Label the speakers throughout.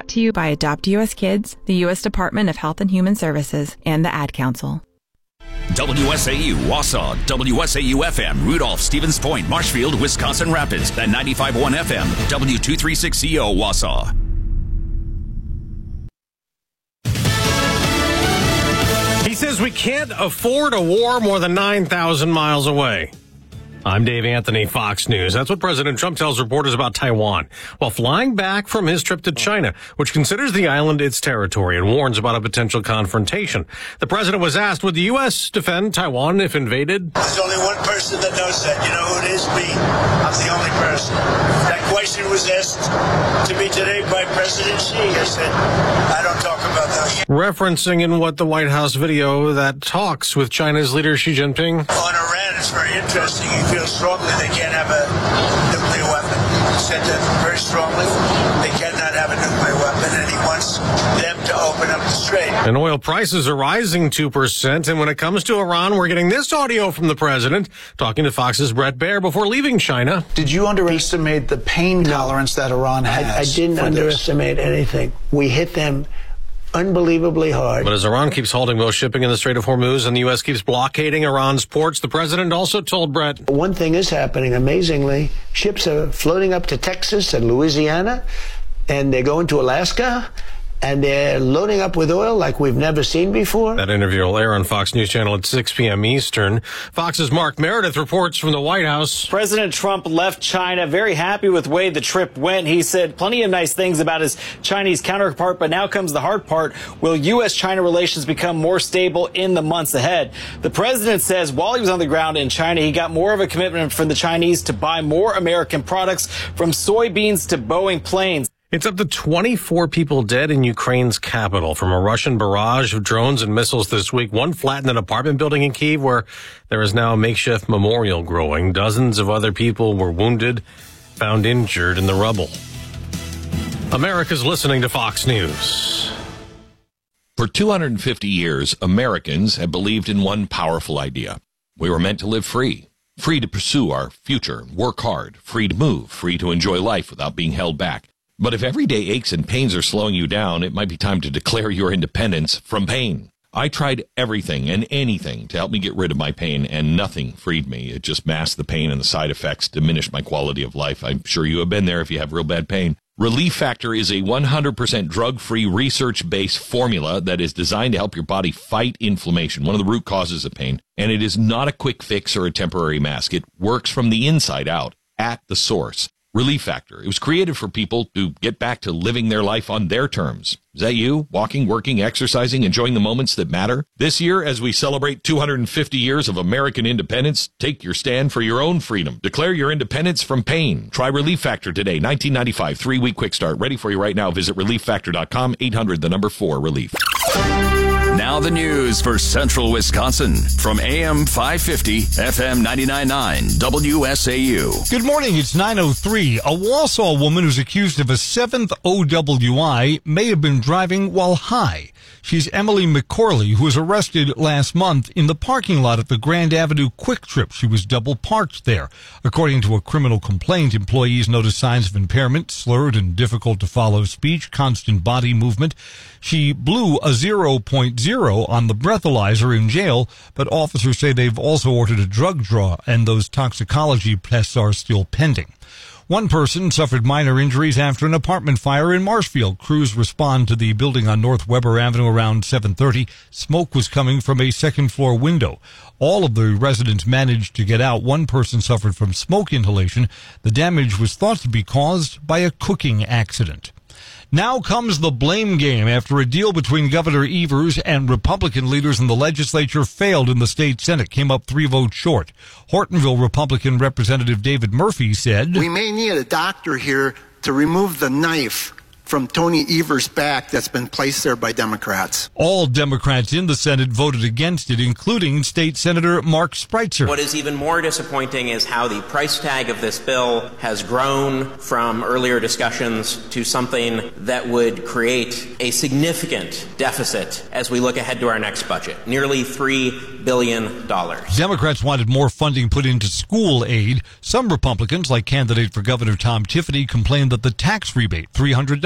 Speaker 1: brought to you by Adopt U.S. Kids, the U.S. Department of Health and Human Services, and the Ad Council.
Speaker 2: WSAU, Wausau, WSAU-FM, Rudolph, Stevens Point, Marshfield, Wisconsin Rapids, and 95.1 FM, W236CO, Wausau.
Speaker 3: He says we can't afford a war more than 9,000 miles away. I'm Dave Anthony, Fox News. That's what President Trump tells reporters about Taiwan while flying back from his trip to China, which considers the island its territory and warns about a potential confrontation. The president was asked, would the U.S. defend Taiwan if invaded?
Speaker 4: There's only one person that knows that. You know who it is? Me. I'm the only person. That question was asked to me today by President Xi. I said, I don't talk about that.
Speaker 3: Referencing in what the White House video that talks with China's leader Xi Jinping.
Speaker 4: On Iran, it's very interesting. He feels strongly they can't have a nuclear weapon. He said that very strongly. They cannot have a nuclear weapon, and he wants them to open up the strait.
Speaker 3: And oil prices are rising 2%. And when it comes to Iran, we're getting this audio from the president talking to Fox's Brett Baer before leaving China.
Speaker 5: Did you underestimate the pain tolerance that Iran has?
Speaker 6: I didn't underestimate anything. We hit them unbelievably hard.
Speaker 3: But as Iran keeps halting most shipping in the Strait of Hormuz and the U.S. keeps blockading Iran's ports, the president also told Brett.
Speaker 6: One thing is happening, amazingly. Ships are floating up to Texas and Louisiana, and they're going to Alaska, and they're loading up with oil like we've never seen before.
Speaker 3: That interview will air on Fox News Channel at 6 p.m. Eastern. Fox's Mark Meredith reports from the White House.
Speaker 7: President Trump left China very happy with the way the trip went. He said plenty of nice things about his Chinese counterpart, but now comes the hard part. Will U.S.-China relations become more stable in the months ahead? The president says while he was on the ground in China, he got more of a commitment from the Chinese to buy more American products, from soybeans to Boeing planes.
Speaker 3: It's up to 24 people dead in Ukraine's capital from a Russian barrage of drones and missiles this week. One flattened an apartment building in Kyiv where there is now a makeshift memorial growing. Dozens of other people were wounded, found injured in the rubble. America's listening to Fox News.
Speaker 8: For 250 years, Americans have believed in one powerful idea. We were meant to live free. Free to pursue our future, work hard, free to move, free to enjoy life without being held back. But if everyday aches and pains are slowing you down, it might be time to declare your independence from pain. I tried everything and anything to help me get rid of my pain, and nothing freed me. It just masked the pain, and the side effects diminished my quality of life. I'm sure you have been there if you have real bad pain. Relief Factor is a 100% drug-free, research-based formula that is designed to help your body fight inflammation, one of the root causes of pain. And it is not a quick fix or a temporary mask. It works from the inside out, at the source. Relief Factor. It was created for people to get back to living their life on their terms. Is that you? Walking, working, exercising, enjoying the moments that matter? This year, as we celebrate 250 years of American independence, take your stand for your own freedom. Declare your independence from pain. Try Relief Factor today. 1995, 3-week quick start. Ready for you right now. Visit ReliefFactor.com, 800-4-RELIEF.
Speaker 2: Now the news for Central Wisconsin from AM 550, FM 99.9, WSAU.
Speaker 9: Good morning. It's 9:03. A Wausau woman who's accused of a 7th OWI may have been driving while high. She's Emily McCorley, who was arrested last month in the parking lot at the Grand Avenue Quick Trip. She was double parked there. According to a criminal complaint, employees noticed signs of impairment, slurred and difficult to follow speech, constant body movement. She blew a 0.0 on the breathalyzer in jail, but officers say they've also ordered a drug draw, and those toxicology tests are still pending. One person suffered minor injuries after an apartment fire in Marshfield. Crews respond to the building on North Weber Avenue around 7:30. Smoke was coming from a second-floor window. All of the residents managed to get out. One person suffered from smoke inhalation. The damage was thought to be caused by a cooking accident. Now comes the blame game after a deal between Governor Evers and Republican leaders in the legislature failed in the state Senate, came up 3 votes short. Hortonville Republican Representative David Murphy said,
Speaker 10: "We may need a doctor here to remove the knife from Tony Evers' back that's been placed there by Democrats."
Speaker 9: All Democrats in the Senate voted against it, including State Senator Mark Spreitzer.
Speaker 11: What is even more disappointing is how the price tag of this bill has grown from earlier discussions to something that would create a significant deficit as we look ahead to our next budget, nearly $3 billion.
Speaker 9: Democrats wanted more funding put into school aid. Some Republicans, like candidate for Governor Tom Tiffany, complained that the tax rebate, $300,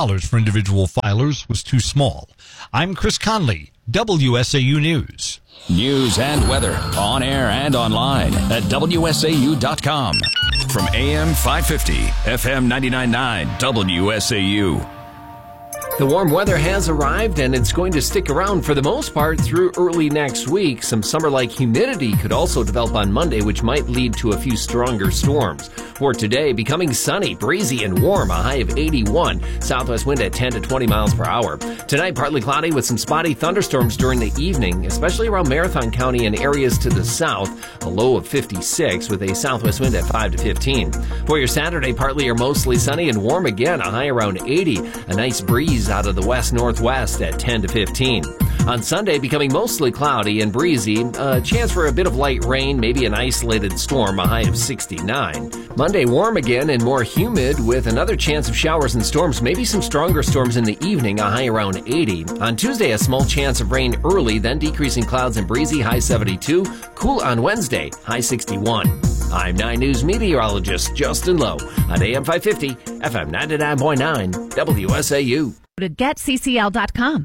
Speaker 9: $1,000 for individual filers was too small. I'm Chris Conley, WSAU News.
Speaker 2: News and weather on air and online at WSAU.com. From AM 550, FM 99.9, WSAU.
Speaker 12: The warm weather has arrived, and it's going to stick around for the most part through early next week. Some summer-like humidity could also develop on Monday, which might lead to a few stronger storms. For today, becoming sunny, breezy, and warm, a high of 81. Southwest wind at 10 to 20 miles per hour. Tonight, partly cloudy with some spotty thunderstorms during the evening, especially around Marathon County and areas to the south. A low of 56 with a southwest wind at 5 to 15. For your Saturday, partly or mostly sunny and warm again, a high around 80. A nice breeze out of the west-northwest at 10 to 15. On Sunday, becoming mostly cloudy and breezy, a chance for a bit of light rain, maybe an isolated storm, a high of 69. Monday, warm again and more humid with another chance of showers and storms, maybe some stronger storms in the evening, a high around 80. On Tuesday, a small chance of rain early, then decreasing clouds and breezy, high 72. Cool on Wednesday, high 61. I'm 9 News meteorologist Justin Lowe on AM 550, FM 99.9, WSAU.
Speaker 13: GetCCL.com.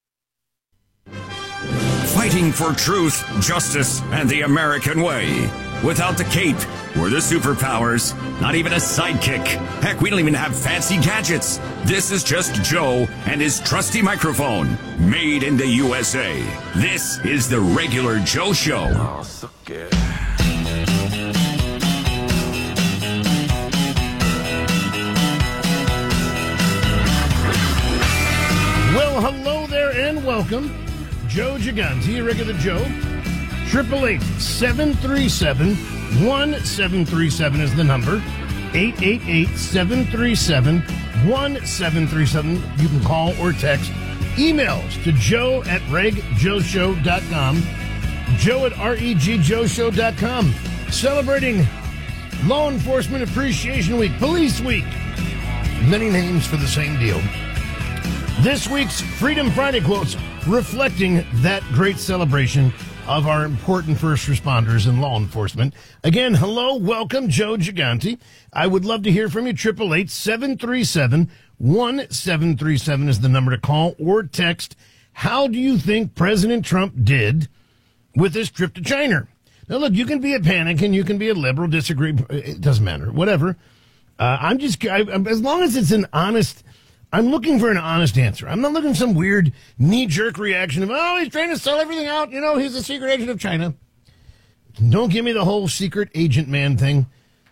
Speaker 2: Fighting for truth, justice, and the American way. Without the cape or the superpowers, not even a sidekick. Heck, we don't even have fancy gadgets. This is just Joe and his trusty microphone, made in the USA. This is the Regular Joe Show.
Speaker 14: Oh, so good.
Speaker 15: Well, hello there and welcome. Joe Gigante, Regular Joe. 888-737-1737 is the number. 888-737-1737. You can call or text. Emails to joe@regjoeshow.com. joe@regjoeshow.com. Celebrating Law Enforcement Appreciation Week, Police Week. Many names for the same deal. This week's Freedom Friday quotes reflecting that great celebration of our important first responders and law enforcement. Again, hello, welcome, Joe Gigante. I would love to hear from you. 888-737-1737 is the number to call or text. How do you think President Trump did with this trip to China? Now, look, you can be a panic and you can be a liberal, disagree. It doesn't matter, whatever. As long as it's an honest... I'm looking for an honest answer. I'm not looking for some weird knee-jerk reaction of, oh, he's trying to sell everything out. You know, he's a secret agent of China. Don't give me the whole secret agent man thing.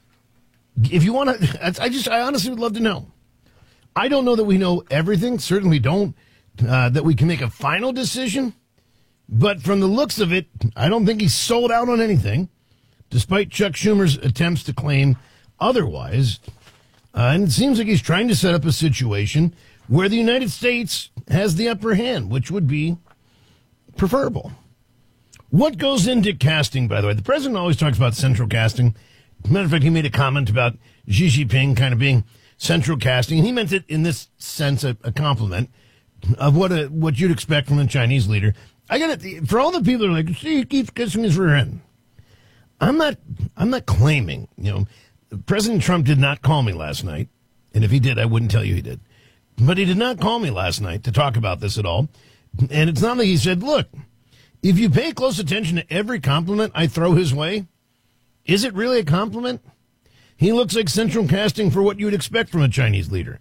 Speaker 15: If you want to, I honestly would love to know. I don't know that we know everything. Certainly don't, that we can make a final decision. But from the looks of it, I don't think he's sold out on anything, despite Chuck Schumer's attempts to claim otherwise. And it seems like he's trying to set up a situation where the United States has the upper hand, which would be preferable. What goes into casting, by the way? The president always talks about central casting. As a matter of fact, he made a comment about Xi Jinping kind of being central casting. And he meant it in this sense, a compliment of what you'd expect from a Chinese leader. I got it. For all the people who are like, see, he keeps kissing his rear end. I'm not claiming, President Trump did not call me last night, and if he did, I wouldn't tell you he did. But he did not call me last night to talk about this at all. And it's not like he said, look, if you pay close attention to every compliment I throw his way, is it really a compliment? He looks like central casting for what you would expect from a Chinese leader.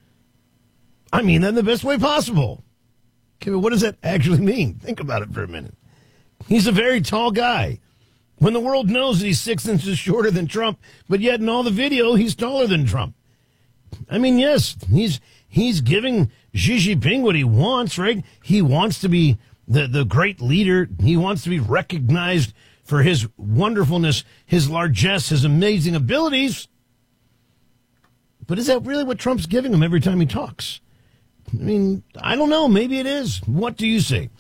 Speaker 15: I mean that in the best way possible. Okay, but what does that actually mean? Think about it for a minute. He's a very tall guy. When the world knows that he's 6 inches shorter than Trump, but yet in all the video, he's taller than Trump. I mean, yes, he's giving Xi Jinping what he wants, right? He wants to be the great leader. He wants to be recognized for his wonderfulness, his largesse, his amazing abilities. But is that really what Trump's giving him every time he talks? I mean, I don't know. Maybe it is. What do you say?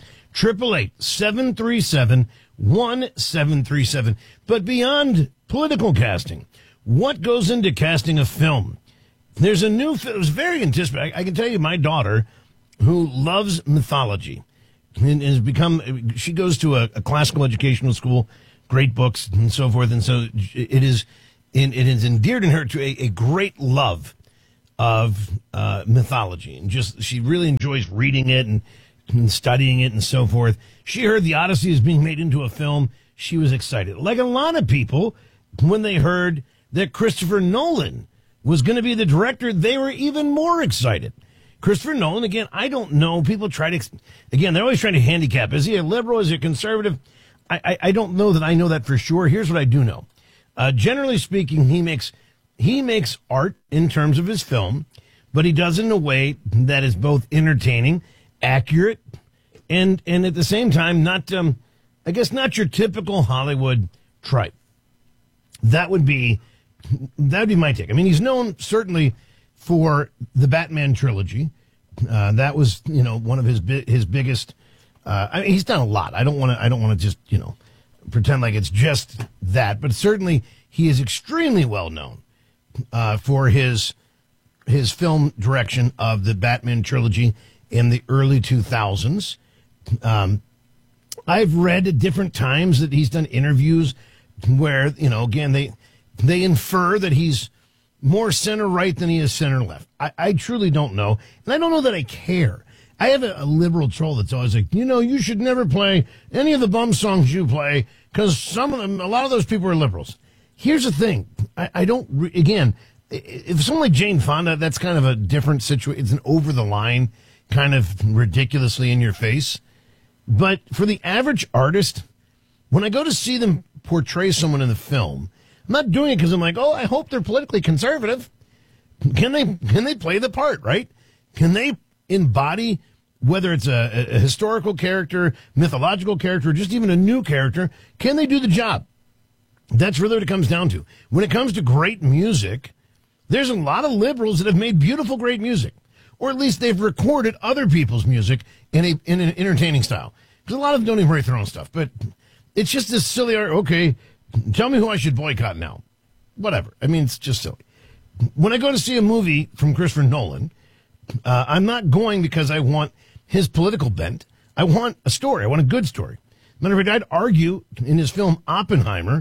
Speaker 15: 888-737-1737. But beyond political casting, what goes into casting a film? There's a new film. It was very anticipated. I can tell you, my daughter, who loves mythology, and has become, she goes to a classical educational school, great books and so forth. And so it is endeared in her to a great love of mythology, and she really enjoys reading it and studying it and so forth. She heard the Odyssey is being made into a film. She was excited. Like a lot of people, when they heard that Christopher Nolan was going to be the director, they were even more excited. Christopher Nolan, again, I don't know. People try to, again, they're always trying to handicap. Is he a liberal? Is he a conservative? I don't know that I know that for sure. Here's what I do know. Generally speaking, he makes art in terms of his film, but he does it in a way that is both entertaining, accurate, and at the same time, not your typical Hollywood tripe. That would be my take. I mean, he's known certainly for the Batman trilogy. That was, one of his biggest. He's done a lot. I don't want to just, pretend like it's just that, but certainly he is extremely well known for his film direction of the Batman trilogy in the early 2000s. I've read at different times that he's done interviews where, again, they infer that he's more center right than he is center left. I truly don't know. And I don't know that I care. I have a liberal troll that's always like, you should never play any of the bum songs you play because a lot of those people are liberals. Here's the thing. I don't, again, if someone like Jane Fonda, that's kind of a different situation. It's an over the line, kind of ridiculously in your face. But for the average artist, when I go to see them portray someone in the film, I'm not doing it because I'm like, I hope they're politically conservative. Can they play the part, right? Can they embody, whether it's a historical character, mythological character, or just even a new character, can they do the job? That's really what it comes down to. When it comes to great music, there's a lot of liberals that have made beautiful, great music. Or at least they've recorded other people's music in an entertaining style. Because a lot of them don't even write their own stuff. But it's just this silly, okay, tell me who I should boycott now. Whatever. I mean, it's just silly. When I go to see a movie from Christopher Nolan, I'm not going because I want his political bent. I want a story. I want a good story. Matter of fact, I'd argue in his film Oppenheimer,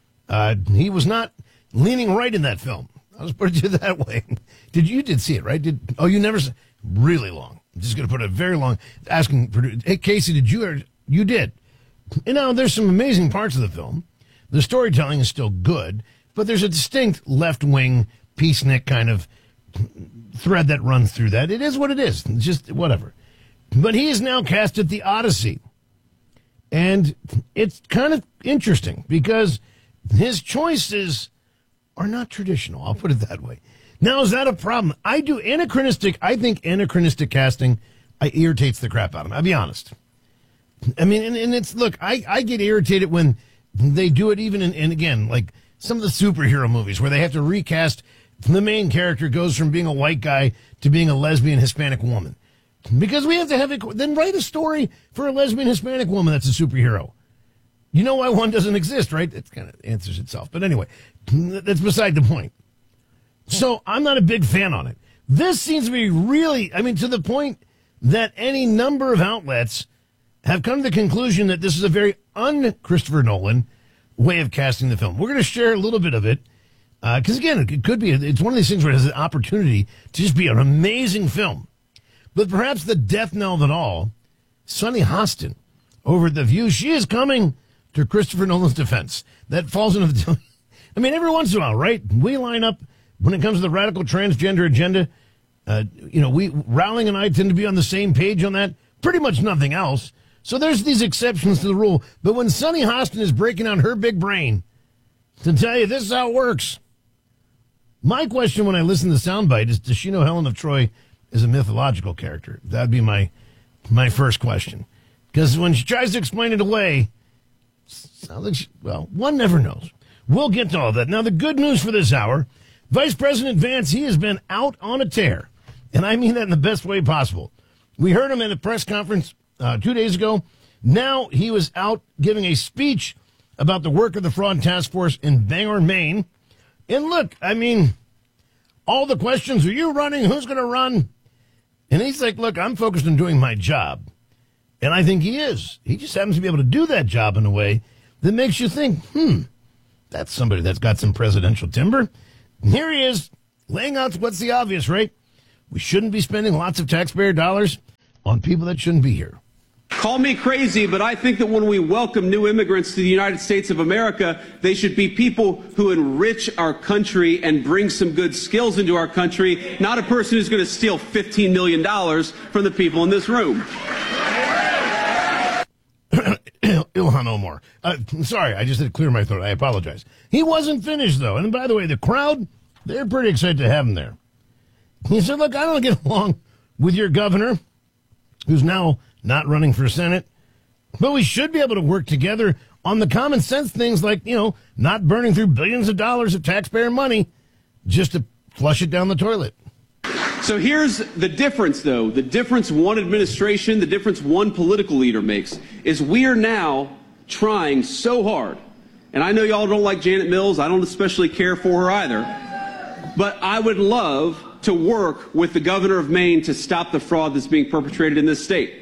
Speaker 15: he was not leaning right in that film. I was putting it that way. You did see it, right? You never saw really long. I'm just going to put a very long, asking, hey, Casey, did you, you did. And there's some amazing parts of the film. The storytelling is still good, but there's a distinct left-wing, peacenik kind of thread that runs through that. It is what it is. It's just whatever. But he is now cast at the Odyssey. And it's kind of interesting because his choices are not traditional. I'll put it that way. Now, is that a problem? I think anachronistic casting irritates the crap out of me. I'll be honest. I mean, and it's, look, I get irritated when they do it even in again, like some of the superhero movies where they have to recast the main character goes from being a white guy to being a lesbian Hispanic woman. Because we have to have it, then write a story for a lesbian Hispanic woman that's a superhero. You know why one doesn't exist, right? It kind of answers itself. But anyway, that's beside the point. So I'm not a big fan on it. This seems to be really, to the point that any number of outlets have come to the conclusion that this is a very un-Christopher Nolan way of casting the film. We're going to share a little bit of it. Because again, it could be, it's one of these things where it has an opportunity to just be an amazing film. But perhaps the death knell of it all, Sunny Hostin over at The View, she is coming to Christopher Nolan's defense. That falls into the, every once in a while, right? We line up when it comes to the radical transgender agenda. Rowling and I tend to be on the same page on that. Pretty much nothing else. So there's these exceptions to the rule. But when Sunny Hostin is breaking out her big brain to tell you this is how it works, my question when I listen to Soundbite is, does she know Helen of Troy is a mythological character? That'd be my first question. Because when she tries to explain it away, sounds like one never knows. We'll get to all that. Now, the good news for this hour, Vice President Vance, he has been out on a tear. And I mean that in the best way possible. We heard him at a press conference 2 days ago. Now he was out giving a speech about the work of the Fraud Task Force in Bangor, Maine. And look, all the questions, are you running? Who's going to run? And he's like, look, I'm focused on doing my job. And I think he is. He just happens to be able to do that job in a way that makes you think, that's somebody that's got some presidential timber. And here he is laying out what's the obvious, right? We shouldn't be spending lots of taxpayer dollars on people that shouldn't be here.
Speaker 14: Call me crazy, but I think that when we welcome new immigrants to the United States of America, they should be people who enrich our country and bring some good skills into our country, not a person who's going to steal $15 million from the people in this room.
Speaker 15: Ilhan Omar. Sorry, I just had to clear my throat. I apologize. He wasn't finished, though. And by the way, the crowd, they're pretty excited to have him there. He said, look, I don't get along with your governor, who's now not running for Senate, but we should be able to work together on the common sense things like, not burning through billions of dollars of taxpayer money just to flush it down the toilet.
Speaker 14: So here's the difference, though. The difference one administration, the difference one political leader makes is we are now trying so hard. And I know y'all don't like Janet Mills. I don't especially care for her either. But I would love to work with the governor of Maine to stop the fraud that's being perpetrated in this state.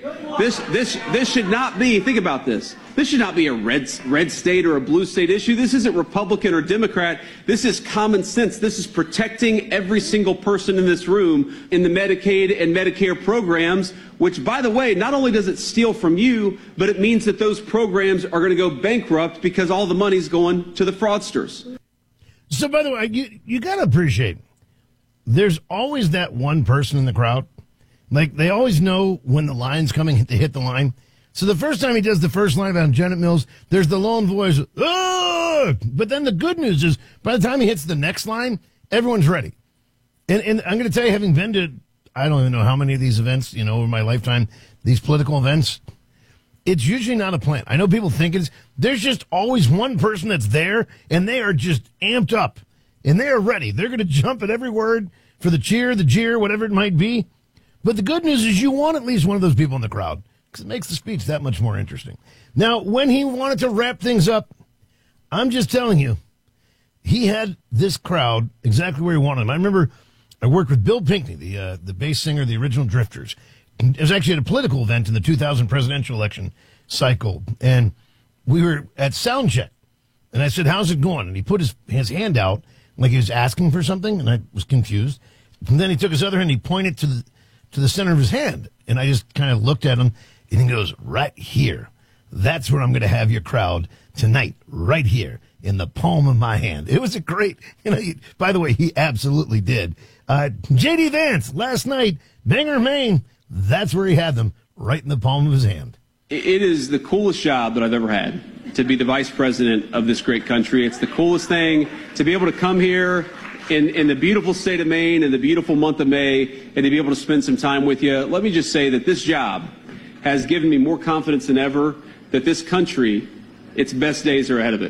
Speaker 14: This should not be, think about this. This should not be a red state or a blue state issue. This isn't Republican or Democrat. This is common sense. This is protecting every single person in this room in the Medicaid and Medicare programs, which, by the way, not only does it steal from you, but it means that those programs are going to go bankrupt because all the money's going to the fraudsters.
Speaker 15: So, by the way, you got to appreciate, there's always that one person in the crowd. Like, they always know when the line's coming to hit the line. So the first time he does the first line about Janet Mills, there's the lone voice, "Ugh!" But then the good news is, by the time he hits the next line, everyone's ready. And I'm going to tell you, having been to, I don't even know how many of these events, over my lifetime, these political events, it's usually not a plan. I know people think there's just always one person that's there, and they are just amped up, and they are ready. They're going to jump at every word for the cheer, the jeer, whatever it might be. But the good news is you want at least one of those people in the crowd, because it makes the speech that much more interesting. Now, when he wanted to wrap things up, I'm just telling you, he had this crowd exactly where he wanted them. I remember I worked with Bill Pinkney, the bass singer of the original Drifters. It was actually at a political event in the 2000 presidential election cycle, and we were at sound check. And I said, how's it going? And he put his hand out like he was asking for something, and I was confused. And then he took his other hand, he pointed to the center of his hand, and I just kind of looked at him, and he goes, right here. That's where I'm going to have your crowd tonight, right here, in the palm of my hand. It was a great, by the way, he absolutely did. J.D. Vance, last night, Bangor, Maine, that's where he had them, right in the palm of his hand.
Speaker 14: It is the coolest job that I've ever had, to be the vice president of this great country. It's the coolest thing to be able to come here in the beautiful state of Maine, in the beautiful month of May, and to be able to spend some time with you. Let me just say that this job has given me more confidence than ever that this country, its best days are ahead of it.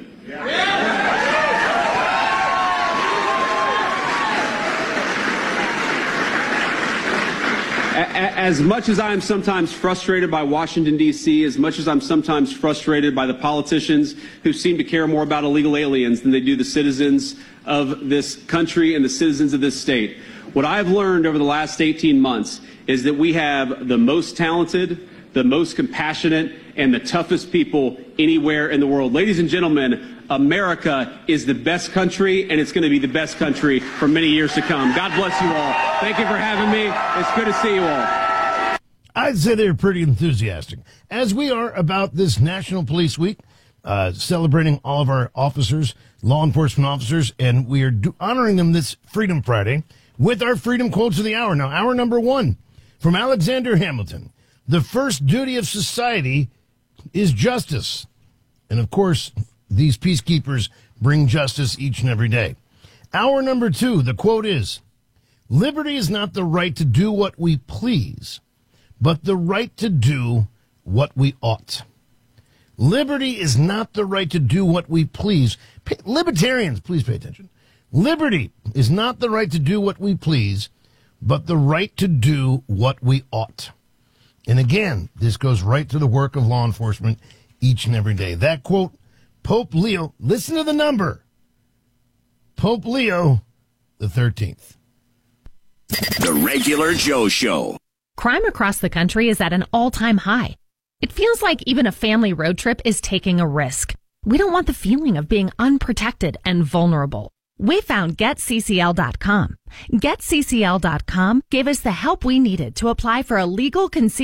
Speaker 14: As much as I am sometimes frustrated by Washington, D.C., as much as I'm sometimes frustrated by the politicians who seem to care more about illegal aliens than they do the citizens of this country and the citizens of this state, what I've learned over the last 18 months is that we have the most talented, the most compassionate, and the toughest people anywhere in the world. Ladies and gentlemen, America is the best country, and it's going to be the best country for many years to come. God bless you all. Thank you for having me. It's good to see you all.
Speaker 15: I'd say they're pretty enthusiastic, as we are about this National Police Week, celebrating all of our officers, law enforcement officers, and we are honoring them this Freedom Friday with our Freedom Quotes of the Hour. Now, hour number 1 from Alexander Hamilton. The first duty of society is justice. And, of course, these peacekeepers bring justice each and every day. Hour number 2, the quote is, liberty is not the right to do what we please, but the right to do what we ought. Liberty is not the right to do what we please. Libertarians, please pay attention. Liberty is not the right to do what we please, but the right to do what we ought. And again, this goes right to the work of law enforcement each and every day. That quote, Pope Leo, listen to the number, Pope Leo the 13th.
Speaker 2: The Regular Joe Show.
Speaker 13: Crime across the country is at an all-time high. It feels like even a family road trip is taking a risk. We don't want the feeling of being unprotected and vulnerable. We found GetCCL.com. GetCCL.com gave us the help we needed to apply for a legal